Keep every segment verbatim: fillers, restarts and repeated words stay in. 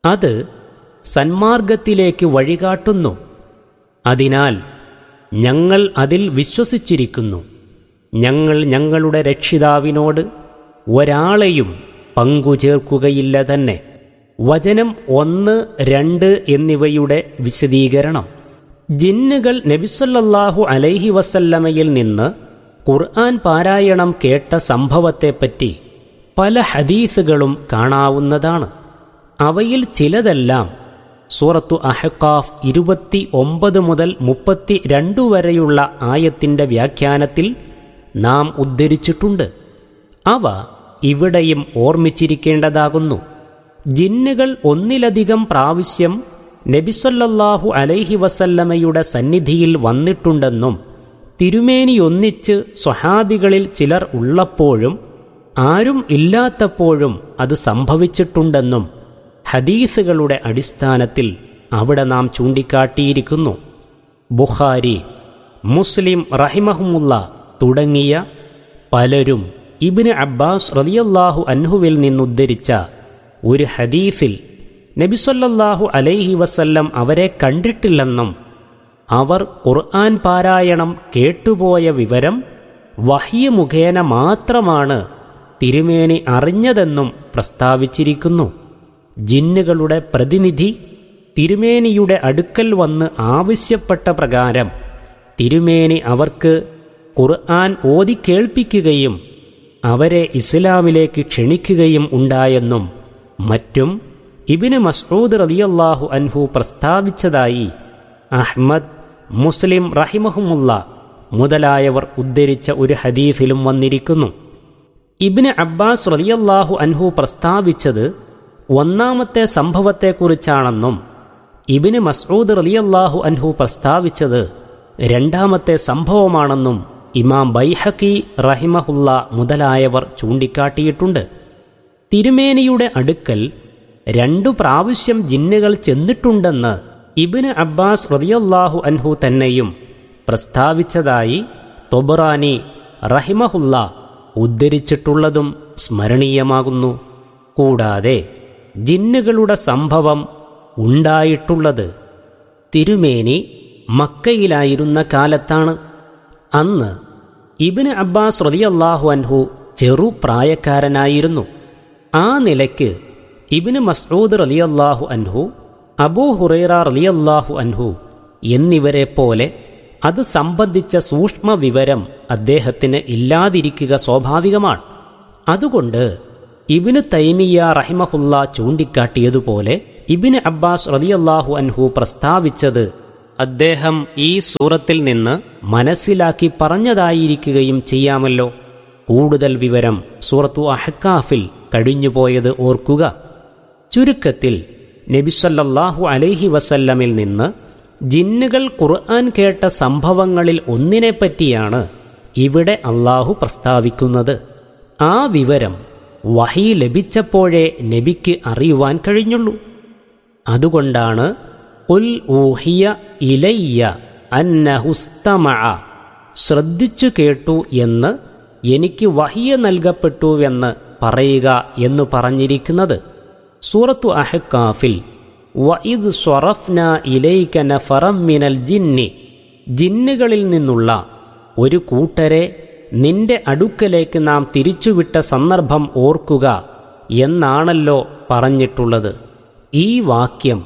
അത് സന്മാർഗത്തിലേക്ക് വഴികാട്ടുന്നു. അതിനാൽ ഞങ്ങൾ അതിൽ വിശ്വസിച്ചിരിക്കുന്നു. ഞങ്ങൾ ഞങ്ങളുടെ രക്ഷിതാവിനോട് ഒരാളെയും പങ്കുചേർക്കുകയില്ല തന്നെ. വചനം ഒന്ന്, രണ്ട് എന്നിവയുടെ വിശദീകരണം. ജിന്നുകൾ നബിസല്ലല്ലാഹു അലൈഹി വസല്ലമയിൽ നിന്ന് ഖുർആൻ പാരായണം കേട്ട സംഭവത്തെപ്പറ്റി പല ഹദീസുകളും കാണാവുന്നതാണ്. അവയിൽ ചിലതെല്ലാം സൂറത്തു അഹ്ഖാഫ് ഇരുപത്തി ഒമ്പത് മുതൽ മുപ്പത്തി രണ്ട് വരെയുള്ള ആയത്തിന്റെ വ്യാഖ്യാനത്തിൽ നാം ഉദ്ധരിച്ചിട്ടുണ്ട്. അവ ഇവിടെയും ഓർമ്മിച്ചിരിക്കേണ്ടതാകുന്നു. ജിന്നുകൾ ഒന്നിലധികം പ്രാവശ്യം നബിസല്ലല്ലാഹു അലൈഹി വസല്ലമയുടെ സന്നിധിയിൽ വന്നിട്ടുണ്ടെന്നും തിരുമേനിയൊന്നിച്ച് സ്വഹാബികളിൽ ചിലർ ഉള്ളപ്പോഴും ആരും ഇല്ലാത്തപ്പോഴും അത് സംഭവിച്ചിട്ടുണ്ടെന്നും ഹദീസുകളുടെ അടിസ്ഥാനത്തിൽ അവിടെ നാം ചൂണ്ടിക്കാട്ടിയിരിക്കുന്നു. ബുഖാരി, മുസ്ലിം റഹിമഹുമുള്ള തുടങ്ങിയ പലരും ഇബ്നു അബ്ബാസ് റളിയല്ലാഹു അൻഹുവിൽ നിന്നുദ്ധരിച്ച ഒരു ഹദീസിൽ നബിസല്ലല്ലാഹു അലൈഹി വസല്ലം അവരെ കണ്ടിട്ടില്ലെന്നും അവർ ഖുർആൻ പാരായണം കേട്ടുപോയ വിവരം വഹ്യ് മുഖേന മാത്രമാണ് തിരുമേനി അറിഞ്ഞതെന്നും പ്രസ്താവിച്ചിരിക്കുന്നു. ജിന്നുകളുടെ പ്രതിനിധി തിരുമേനിയുടെ അടുക്കൽ വന്ന് ആവശ്യപ്പെട്ട പ്രകാരം തിരുമേനി അവർക്ക് ഖുർആൻ ഓതി കേൾപ്പിക്കുകയും അവരെ ഇസ്ലാമിലേക്ക് ക്ഷണിക്കുകയും ഉണ്ടായെന്നും മറ്റും ഇബ്നു മസ്ഊദ് റളിയല്ലാഹു അൻഹു പ്രസ്താവിച്ചതായി അഹ്മദ്, മുസ്ലിം റഹിമഹുമുള്ള മുതലായവർ ഉദ്ധരിച്ച ഒരു ഹദീസിലും വന്നിരിക്കുന്നു. ഇബ്നു അബ്ബാസ് റളിയല്ലാഹു അൻഹു പ്രസ്താവിച്ചത് ഒന്നാമത്തെ സംഭവത്തെക്കുറിച്ചാണെന്നും ഇബ്നു മസ്ഊദ് റളിയല്ലാഹു അൻഹു പ്രസ്താവിച്ചത് രണ്ടാമത്തെ സംഭവമാണെന്നും ഇമാം ബൈഹഖി റഹിമഹുല്ല മുതലായവർ ചൂണ്ടിക്കാട്ടിയിട്ടുണ്ട്. തിരുമേനിയുടെ അടുക്കൽ രണ്ടു പ്രാവശ്യം ജിന്നുകൾ ചെന്നിട്ടുണ്ടെന്ന് ഇബ്നു അബ്ബാസ് റളിയല്ലാഹു അൻഹു തന്നെയും പ്രസ്താവിച്ചതായി തൊബറാനി റഹിമഹുല്ല ഉദ്ധരിച്ചിട്ടുള്ളതും സ്മരണീയമാകുന്നു. കൂടാതെ ജിന്നുകളുടെ സംഭവം ഉണ്ടായിട്ടുള്ളത് തിരുമേനി മക്കയിലായിരുന്ന കാലത്താണ്. അന്ന് ഇബ്നു അബ്ബാസ് റളിയല്ലാഹു അൻഹു ചെറുപ്രായക്കാരനായിരുന്നു. ആ നിലയ്ക്ക് ഇബ്നു മസ്ഊദ് റളിയല്ലാഹു അൻഹു, അബൂ ഹുറൈറ റളിയല്ലാഹു അൻഹു എന്നിവരെ പോലെ അത് സംബന്ധിച്ച സൂക്ഷ്മ വിവരം അദ്ദേഹത്തിന് ഇല്ലാതിരിക്കുക സ്വാഭാവികമാണ്. അതുകൊണ്ട് ഇബ്നു തൈമിയ്യ റഹിമഹുല്ല ചൂണ്ടിക്കാട്ടിയതുപോലെ ഇബ്നു അബ്ബാസ് റളിയല്ലാഹു അൻഹു പ്രസ്താവിച്ചത് അദ്ദേഹം ഈ സൂറത്തിൽ നിന്ന് മനസ്സിലാക്കി പറഞ്ഞതായിരിക്കുകയും ചെയ്യാമല്ലോ. കൂടുതൽ വിവരം സൂറത്തു അഹ്ഖാഫിൽ കഴിഞ്ഞുപോയത് ഓർക്കുക. ചുരുക്കത്തിൽ നബിസല്ലല്ലാഹു അലൈഹി വസല്ലമിൽ നിന്ന് ജിന്നുകൾ ഖുർആൻ കേട്ട സംഭവങ്ങളിൽ ഒന്നിനെപ്പറ്റിയാണ് ഇവിടെ അള്ളാഹു പ്രസ്താവിക്കുന്നത്. ആ വിവരം വഹി ലഭിച്ചപ്പോഴേ നബിക്ക് അറിയുവാൻ കഴിഞ്ഞുള്ളൂ. അതുകൊണ്ടാണ് ഖുൽ ഊഹിയ ഇലയ്യ അന്നഹുസ്തമഅ, ശ്രദ്ധിച്ചു കേട്ടു എന്ന് എനിക്ക് വഹിയ നൽകപ്പെട്ടുവെന്ന് പറയുക എന്ന് പറഞ്ഞിരിക്കുന്നത്. സൂറത്തു അഹ്ഖാഫിൽ വഇദ് സ്വറഫ്നാ ഇലൈക നഫറം മിനൽ ജിന്നി, ജിന്നുകളിൽ നിന്നുള്ള ഒരു കൂട്ടരെ നിന്റെ അടുക്കലേക്ക് നാം തിരിച്ചുവിട്ട സന്ദർഭം ഓർക്കുക എന്നാണല്ലോ പറഞ്ഞിട്ടുള്ളത്. ഈ വാക്യം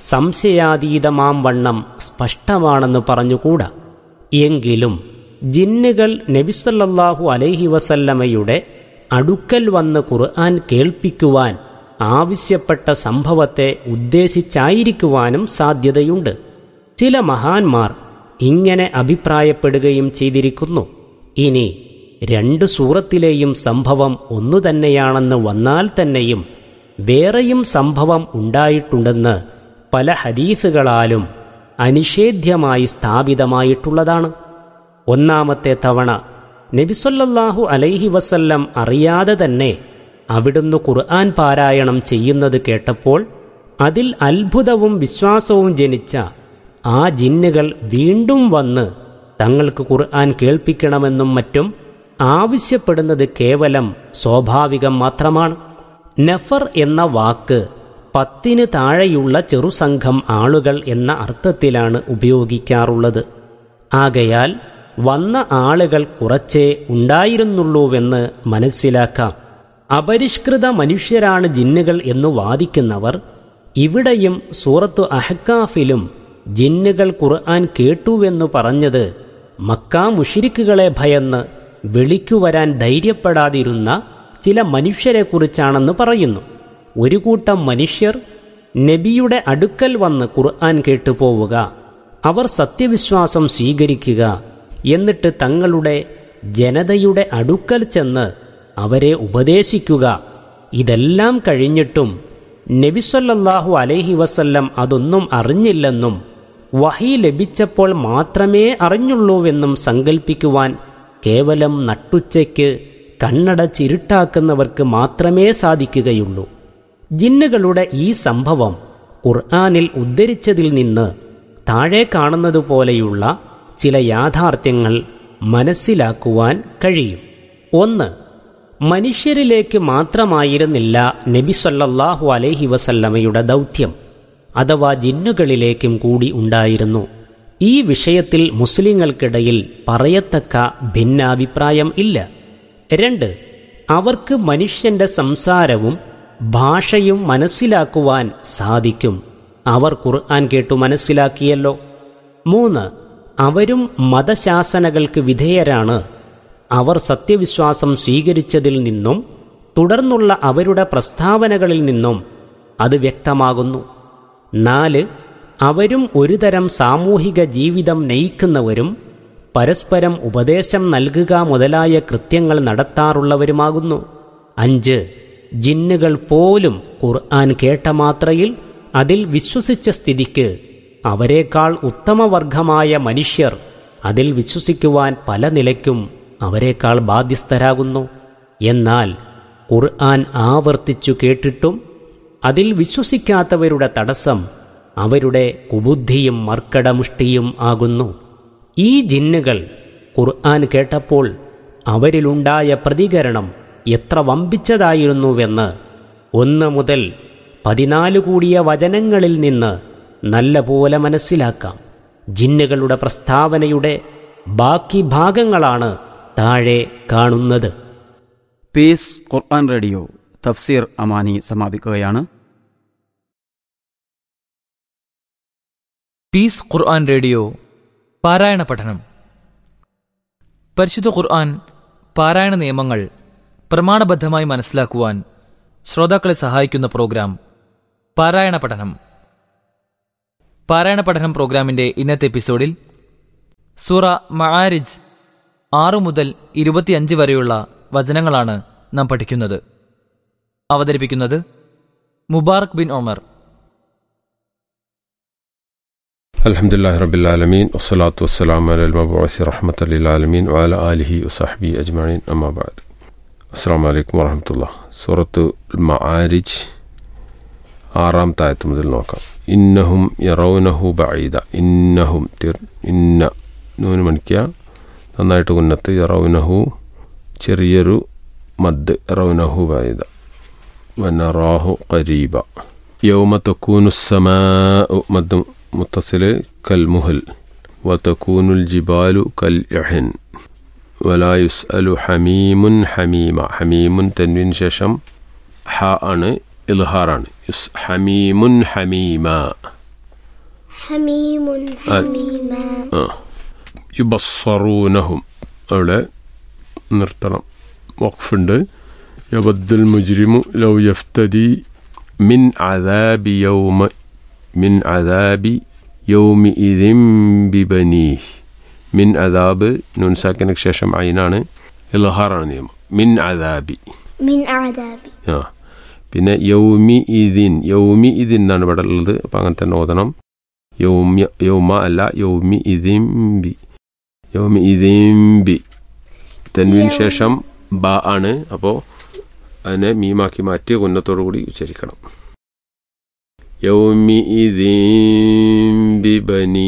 സംശയാതീതമാം വണ്ണം സ്പഷ്ടമാണെന്ന് പറഞ്ഞുകൂടാ. എങ്കിലും ജിന്നുകൾ നബിസല്ലല്ലാഹു അലൈഹി വസല്ലമയുടെ അടുക്കൽ വന്ന് ഖുർആൻ കേൾപ്പിക്കുവാൻ ആവശ്യപ്പെട്ട സംഭവത്തെ ഉദ്ദേശിച്ചായിരിക്കുവാനും സാധ്യതയുണ്ട്. ചില മഹാന്മാർ ഇങ്ങനെ അഭിപ്രായപ്പെടുകയും ചെയ്തിരിക്കുന്നു. ഇനി രണ്ട് സൂറത്തിലെയും സംഭവം ഒന്നുതന്നെയാണെന്ന് വന്നാൽ തന്നെയും വേറെയും സംഭവം ഉണ്ടായിട്ടുണ്ടെന്ന് പല ഹദീസുകളാലും അനിഷേധ്യമായി സ്ഥാപിതമായിട്ടുള്ളതാണ്. ഒന്നാമത്തെ തവണ നബിസല്ലല്ലാഹു അലൈഹി വസല്ലം അറിയാതെ തന്നെ അവിടുന്ന് ഖുർആൻ പാരായണം ചെയ്യുന്നത് കേട്ടപ്പോൾ അതിൽ അത്ഭുതവും വിശ്വാസവും ജനിച്ച ആ ജിന്നുകൾ വീണ്ടും വന്ന് തങ്ങൾക്ക് ഖുർആൻ കേൾപ്പിക്കണമെന്നും മറ്റും ആവശ്യപ്പെടുന്നത് കേവലം സ്വാഭാവികം മാത്രമാണ്. നഫർ എന്ന വാക്ക് പത്തിന് താഴെയുള്ള ചെറുസംഘം ആളുകൾ എന്ന അർത്ഥത്തിലാണ് ഉപയോഗിക്കാറുള്ളത്. ആകയാൽ വന്ന ആളുകൾ കുറച്ചേ ഉണ്ടായിരുന്നുള്ളൂവെന്ന് മനസ്സിലാക്കാം. അപരിഷ്കൃത മനുഷ്യരാണ് ജിന്നുകൾ എന്നു വാദിക്കുന്നവർ ഇവിടെയും സൂറത്തു അഹ്കാഫിലും ജിന്നുകൾ ഖുർആൻ കേട്ടുവെന്നു പറഞ്ഞത് മക്കാ മുശ്രിക്കുകളെ ഭയന്ന് വെളിക്കുവരാൻ ധൈര്യപ്പെടാതിരുന്ന ചില മനുഷ്യരെക്കുറിച്ചാണെന്ന് പറയുന്നു. ഒരു കൂട്ടം മനുഷ്യർ നബിയുടെ അടുക്കൽ വന്ന് ഖുർആൻ കേട്ടുപോവുക, അവർ സത്യവിശ്വാസം സ്വീകരിക്കുക, എന്നിട്ട് തങ്ങളുടെ ജനതയുടെ അടുക്കൽ ചെന്ന് അവരെ ഉപദേശിക്കുക. ഇതെല്ലാം കഴിഞ്ഞിട്ടും നബി സല്ലല്ലാഹു അലൈഹി വസല്ലം അതൊന്നും അറിഞ്ഞില്ലെന്നും വഹി ലഭിച്ചപ്പോൾ മാത്രമേ അറിഞ്ഞുള്ളൂവെന്നും സങ്കൽപ്പിക്കുവാൻ കേവലം നട്ടുച്ചയ്ക്ക് കണ്ണടച്ചിരുട്ടാക്കുന്നവർക്ക് മാത്രമേ സാധിക്കുകയുള്ളൂ. ജിന്നുകളുടെ ഈ സംഭവം ഖുർആനിൽ ഉദ്ധരിച്ചതിൽ നിന്ന് താഴെ കാണുന്നതുപോലെയുള്ള ചില യാഥാർത്ഥ്യങ്ങൾ മനസ്സിലാക്കുവാൻ കഴിയും. ഒന്ന്, മനുഷ്യരിലേക്ക് മാത്രമായിരുന്നില്ല നബി സല്ലല്ലാഹു അലൈഹി വസല്ലമയുടെ ദൗത്യം, അഥവാ ജിന്നുകളിലേക്കും കൂടി ഉണ്ടായിരുന്നു. ഈ വിഷയത്തിൽ മുസ്ലിങ്ങൾക്കിടയിൽ പറയത്തക്ക ഭിന്നാഭിപ്രായം ഇല്ല. രണ്ട്, അവർക്ക് മനുഷ്യന്റെ സംസാരവും ഭാഷയും മനസ്സിലാക്കുവാൻ സാധിക്കും. അവർ ഖുർആൻ കേട്ടു മനസ്സിലാക്കിയല്ലോ. മൂന്ന്, അവരും മതശാസനകൾക്ക് വിധേയരാണ്. അവർ സത്യവിശ്വാസം സ്വീകരിച്ചതിൽ നിന്നും തുടർന്നുള്ള അവരുടെ പ്രസ്താവനകളിൽ നിന്നും അത് വ്യക്തമാകുന്നു. നാല്, അവരും ഒരുതരം സാമൂഹിക ജീവിതം നയിക്കുന്നവരും പരസ്പരം ഉപദേശം നൽകുക മുതലായ കൃത്യങ്ങൾ നടത്താറുള്ളവരുമാകുന്നു. അഞ്ച്, ജിന്നുകൾ പോലും ഖുർആൻ കേട്ട മാത്രയിൽ അതിൽ വിശ്വസിച്ച സ്ഥിതിക്ക് അവരെക്കാൾ ഉത്തമവർഗമായ മനുഷ്യർ അതിൽ വിശ്വസിക്കുവാൻ പല നിലയ്ക്കും അവരെക്കാൾ ബാധ്യസ്ഥരാകുന്നു. എന്നാൽ ഖുർആൻ ആവർത്തിച്ചു കേട്ടിട്ടും അതിൽ വിശ്വസിക്കാത്തവരുടെ തടസ്സം അവരുടെ കുബുദ്ധിയും മർക്കടമുഷ്ടിയും ആകുന്നു. ഈ ജിന്നുകൾ ഖുർആൻ കേട്ടപ്പോൾ അവരിലുണ്ടായ പ്രതികരണം എത്ര വമ്പിച്ചതായിരുന്നുവെന്ന് ഒന്ന് മുതൽ പതിനാല് കൂടിയ വചനങ്ങളിൽ നിന്ന് നല്ലപോലെ മനസ്സിലാക്കാം. ജിന്നുകളുടെ പ്രസ്താവനയുടെ ബാക്കി ഭാഗങ്ങളാണ് താഴെ കാണുന്നത്. പീസ് ഖുർആൻ റേഡിയോ തഫ്സീർ അമാനി സമാപിക്കുകയാണ്. പീസ് ഖുർആൻ റേഡിയോ പാരായണ പഠനം. പരിശുദ്ധ ഖുർആൻ പാരായണ നിയമങ്ങൾ പ്രമാണബദ്ധമായി മനസ്സിലാക്കുവാൻ ശ്രോതാക്കളെ സഹായിക്കുന്ന പ്രോഗ്രാം പാരായണ പഠനം. പാരായണ പഠനം പ്രോഗ്രാമിന്റെ ഇന്നത്തെ എപ്പിസോഡിൽ സൂറ മആരിജ് ആറു മുതൽ ഇരുപത്തിയഞ്ച് വരെയുള്ള വചനങ്ങളാണ് നാം പഠിക്കുന്നത്. അവതരിപ്പിക്കുന്നത് മുബാറക് ബിൻ ഉമർ. അൽഹംദുലില്ലാഹി റബ്ബിൽ ആലമീൻ വസ്സലാത്തു വസ്സലാമു അലൽ മബ്ഊസി റഹ്മത്തൽ ലിൽ ആലമീൻ വഅലാ ആലിഹി വസഹ്ബിഹി അജ്മഈൻ അമ്മാ ബഅദ്. അസ്സലാമു അലൈക്കും വറഹ്മത്തുള്ളാഹി. സൂറത്തുൽ മആരിജ് ആറാമത്തെ ആയത്ത് മുതൽ നോക്കാം. ഇന്നഹും യറൗനഹു ബഈദ. ഇന്നഹും തിർ ഇന്ന നൂന് മണിക്കുക നന്നായിട്ട് ഉന്നത്ത്. യറൗനഹു ചെറിയൊരു മദ്. യറൗനഹു ബഈദ വനറാഹു ഖരീബ. യൗമ തകൂനു സ്സമാഉ മദ് മുത്തസിൽ കൽ മുഹൽ വതകൂനുൽ ജിബാലു കൽ ഇഹൻ വലാ യുസ്അലു ഹമീമുൻ ഹമീമ. ഹമീമുൻ തൻവീന് ശേഷം ഹ ആണ്, ഇൽഹാറാണ്. ഹമീമുൻ ഹമീമ. ഹമീമുൻ ഹമീമ. യുബസ്സറൂനഹും അവിടെ നിർത്തണം, വഖഫുണ്ട്. യബദ്ദുൽ മുജ്രിമു ലൗ യഫ്തദി മിൻ അദാബി യൗമ മിൻ അദാബി യൗമിഇദിൻ ബിബനീഹ്. മിൻ അദാബ് നൂൻ സാക്കിനക്ക് ശേഷം ഐനാണ്, ഇൽഹാറാണ് നിയമം. മിൻ അദാബി മിൻ അദാബി. ആ പിന്നെ യൗമി ഇദിൻ. യൗമി ഇദിൻ എന്നാണ് ഇവിടെ ഉള്ളത്. അപ്പം അങ്ങനെ തന്നെ ഓതണം. യൗമ്യ യൗമ അല്ല, യൗമി ഇദിംബി. യൗമി ഇദിംബി തൻവീൻ ശേഷം ബ ആണ്. അപ്പോൾ അതിനെ മീമാക്കി മാറ്റി ഉന്നത്തോടു കൂടി ഉച്ചരിക്കണം. യൗമി ഇദിംബി ബനീ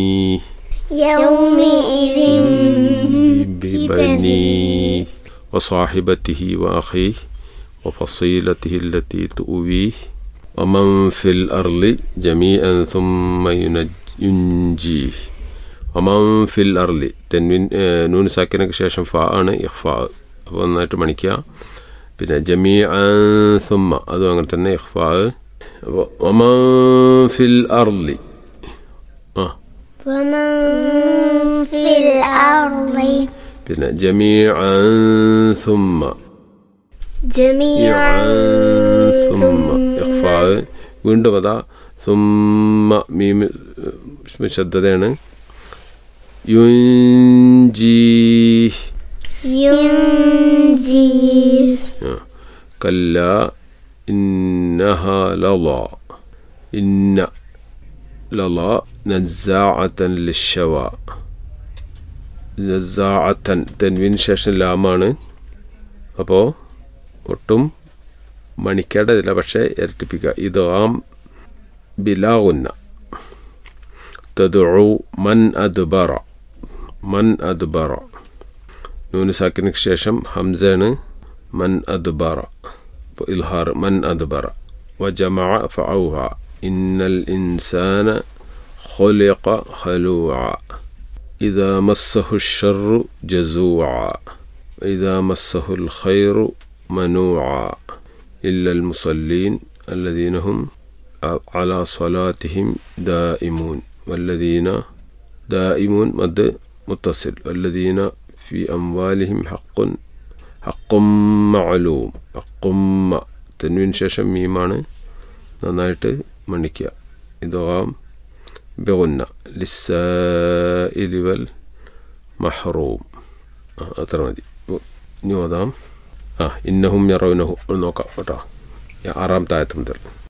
യൗമിഇദിൻ ബിബനീ വസാഹിബതിഹി വഅഖീഹി വഫസീലതിഹി അല്ലതി തുവീഹി വമൻ ഫിൽ അർളി ജമീഅൻ സുമ്മ യുൻജീഹ്. വമൻ ഫിൽ അർളി തെൻവിൻ നൂൻ സാക്കിനൊക്കെ ശേഷം ഫ ആണ് ഇഖ്ഫാ, അപ്പോൾ നന്നായിട്ട് മണിക്കുക. പിന്നെ ജമീഅൻ സുമ്മ അതും അങ്ങനെ തന്നെ ഇഖ്ഫാ. അപ്പോൾ വമൻ ഫിൽ അർളി ആ ومن في الأرض പിന്നെ ജമീഅൻ സുമ്മ جميعا സുമ്മ ഇഖ്ഫാ. വീണ്ടും അതാ സുമ്മ മീം ശബ്ദതയാണ്. യുൻജീഹ് ينجي കല്ല ഇന്നഹാ ലളാ ഇന്ന ലളാ നസ്സാഅതൻ ലിശ്ശവാ. നസ്സാഅതൻ തൻവീൻ ശേഷം ലാമാണ്, അപ്പോൾ ഒട്ടും മണിക്കേണ്ടതില്ല, പക്ഷേ ഇരട്ടിപ്പിക്കുക. ഇദ്ഗാം ബിലാ ഗുന്ന. തദ്ഉ മൻ അദ്ബറ മൻ അദ്ബറ നൂന് സാക്കിനക്ക് ശേഷം ഹംസയാണ്. മൻ അദ്ബറ അപ്പോൾ ഇൽഹാർ മൻ അദ്ബറ. വജമഅ ഫഔഹ ഇന്നൽ ഇൻസാന ഖുലിഖ ഹലൂഅ ഇദാ മസ്സഹു الشر ജസൂഅ വഇദാ മസ്സഹുൽ ഖൈറു മനൂഅ ഇല്ലൽ മുസല്ലീൻ الذين هم على صلاتهم دائمون والذين دائمون مد متصل والذين في أموالهم حق حق معلوم. حق തൻവീൻ ശേഷം മീമാണ്, നന്നായിട്ട് മണിക്കുക. ഇദ്ഗാം ബിഗുന്ന ലിസ്സാഇലി വൽ മഹ്റൂം. അത്ര മതി. ഇനി ഓതാം. ആ ഇന്നഹും യറൗനഹു നോക്കാം കേട്ടോ, ആറാമത്തെ ആയത്ത് മുതൽ.